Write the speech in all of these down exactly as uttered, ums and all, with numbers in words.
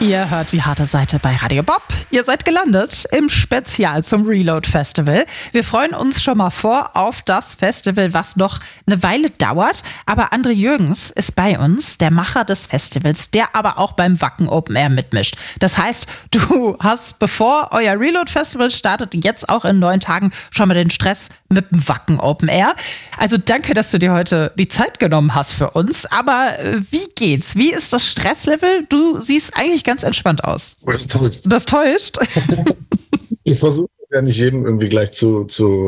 Ihr hört die harte Seite bei Radio Bob. Ihr seid gelandet im Spezial zum Reload Festival. Wir freuen uns schon mal vor auf das Festival, was noch eine Weile dauert. Aber André Jürgens ist bei uns, der Macher des Festivals, der aber auch beim Wacken Open Air mitmischt. Das heißt, du hast, bevor euer Reload Festival startet, jetzt auch in neun Tagen schon mal den Stress mit dem Wacken Open Air. Also danke, dass du dir heute die Zeit genommen hast für uns. Aber äh, wie geht's? Wie ist das Stresslevel? Du siehst eigentlich ganz entspannt aus. Das täuscht. Das täuscht? Ich versuche ja nicht jedem irgendwie gleich zu, zu,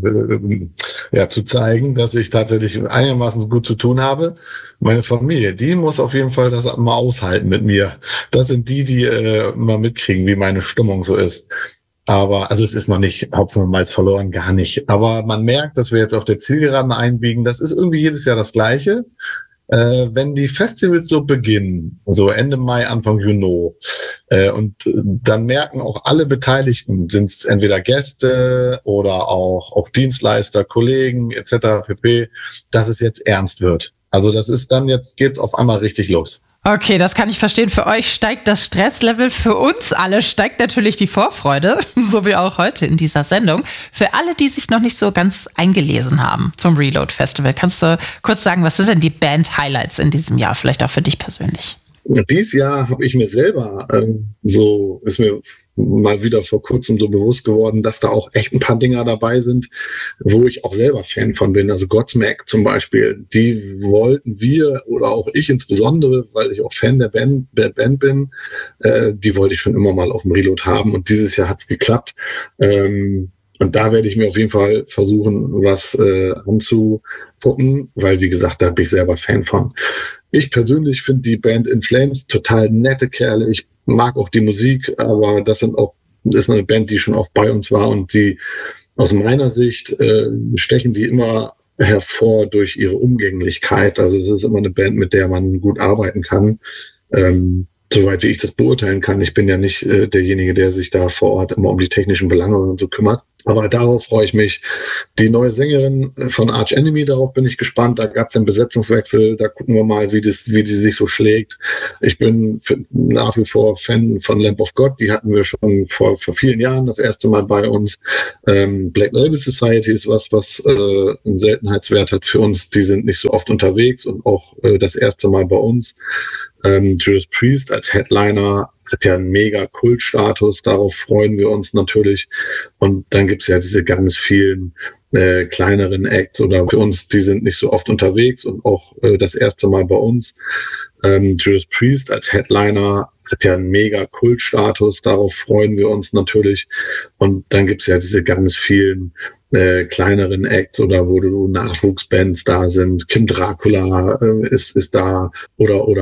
äh, ja, zu zeigen, dass ich tatsächlich einigermaßen gut zu tun habe. Meine Familie, die muss auf jeden Fall das mal aushalten mit mir. Das sind die, die äh, mal mitkriegen, wie meine Stimmung so ist. Aber, also es ist noch nicht Hopfen und Malz verloren, gar nicht. Aber man merkt, dass wir jetzt auf der Zielgeraden einbiegen. Das ist irgendwie jedes Jahr das Gleiche. Äh, wenn die Festivals so beginnen, so Ende Mai, Anfang Juni, äh, und äh, dann merken auch alle Beteiligten, sind es entweder Gäste oder auch, auch Dienstleister, Kollegen et cetera pp., dass es jetzt ernst wird. Also das ist dann, jetzt geht's auf einmal richtig los. Okay, das kann ich verstehen. Für euch steigt das Stresslevel, für uns alle steigt natürlich die Vorfreude, so wie auch heute in dieser Sendung. Für alle, die sich noch nicht so ganz eingelesen haben zum Reload Festival, kannst du kurz sagen, was sind denn die Band-Highlights in diesem Jahr, vielleicht auch für dich persönlich? Dieses Jahr habe ich mir selber ähm, so, ist mir mal wieder vor kurzem so bewusst geworden, dass da auch echt ein paar Dinger dabei sind, wo ich auch selber Fan von bin. Also Godsmack zum Beispiel, die wollten wir, oder auch ich insbesondere, weil ich auch Fan der Band, der Band bin, äh, die wollte ich schon immer mal auf dem Reload haben und dieses Jahr hat's geklappt. Ähm, Und da werde ich mir auf jeden Fall versuchen, was äh, anzugucken, weil, wie gesagt, da bin ich selber Fan von. Ich persönlich finde die Band In Flames total nette Kerle. Ich mag auch die Musik, aber das sind auch, das ist eine Band, die schon oft bei uns war und die aus meiner Sicht äh, stechen die immer hervor durch ihre Umgänglichkeit. Also es ist immer eine Band, mit der man gut arbeiten kann. Ähm, Soweit wie ich das beurteilen kann. Ich bin ja nicht äh, derjenige, der sich da vor Ort immer um die technischen Belange und so kümmert. Aber darauf freue ich mich. Die neue Sängerin von Arch Enemy, darauf bin ich gespannt. Da gab es einen Besetzungswechsel. Da gucken wir mal, wie das, wie die sich so schlägt. Ich bin für, nach wie vor Fan von Lamb of God. Die hatten wir schon vor, vor vielen Jahren das erste Mal bei uns. Ähm, Black Label Society ist was, was äh, einen Seltenheitswert hat für uns. Die sind nicht so oft unterwegs und auch äh, das erste Mal bei uns. Ähm, Judas Priest als Headliner hat ja einen mega Kultstatus, darauf freuen wir uns natürlich. Und dann gibt's ja diese ganz vielen äh, kleineren Acts oder für uns, die sind nicht so oft unterwegs und auch äh, das erste Mal bei uns. Ähm, Judas Priest als Headliner hat ja einen mega Kultstatus, darauf freuen wir uns natürlich. Und dann gibt's ja diese ganz vielen äh, kleineren Acts oder wo du Nachwuchsbands da sind. Kim Dracula äh, ist, ist da oder, oder